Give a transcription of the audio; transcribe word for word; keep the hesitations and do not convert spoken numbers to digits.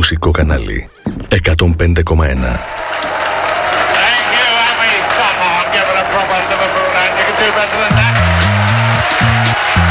μουσικό κανάλι εκατόν πέντε κόμμα ένα. Give it a proper Liverpool and you can do better than that.